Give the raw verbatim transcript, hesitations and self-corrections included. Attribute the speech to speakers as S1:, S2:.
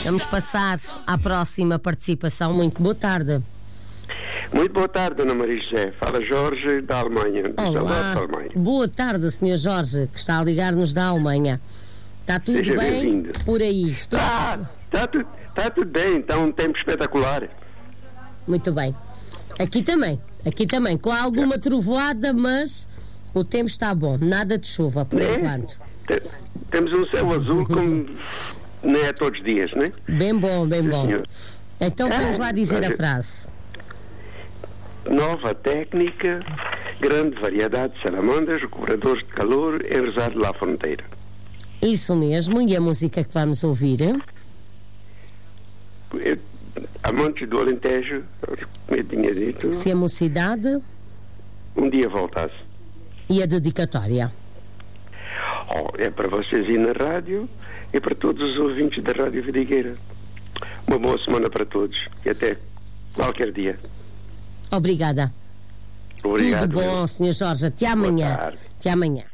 S1: Vamos passar à próxima participação. Muito boa tarde.
S2: Muito boa tarde, Dona Maria José. Fala Jorge, da Alemanha.
S1: Olá,
S2: da Alemanha.
S1: Boa tarde, senhor Jorge, que está a ligar-nos da Alemanha. Está tudo
S2: Seja
S1: bem
S2: bem-vindo.
S1: por aí? Estou...
S2: Está, está, tudo, está tudo bem, está um tempo espetacular.
S1: Muito bem. Aqui também, aqui também, com alguma trovoada, mas o tempo está bom. Nada de chuva, por
S2: É?
S1: enquanto.
S2: Te- Temos um céu azul como não é todos os dias, não é?
S1: Bem bom, bem
S2: Sim,
S1: bom.
S2: senhor.
S1: Então vamos lá dizer a frase.
S2: Nova técnica, grande variedade de salamandras, recuperadores de calor, em Rezar lá Fronteira.
S1: Isso mesmo, e a música que vamos ouvir?
S2: Eu, amantes do Alentejo, como eu tinha dito,
S1: Se a mocidade
S2: um dia voltasse.
S1: e a dedicatória.
S2: Oh, é para vocês e na rádio e para todos os ouvintes da Rádio Vidigueira. Uma boa semana para todos e até qualquer dia.
S1: Obrigada.
S2: Obrigado.
S1: Tudo bom, senhor Jorge. Até amanhã.
S2: tarde.
S1: Até amanhã.